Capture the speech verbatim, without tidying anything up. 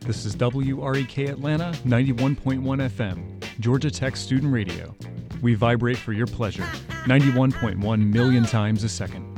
This is W R E K Atlanta, ninety-one point one F M, Georgia Tech Student Radio. We vibrate for your pleasure, ninety-one point one million times a second.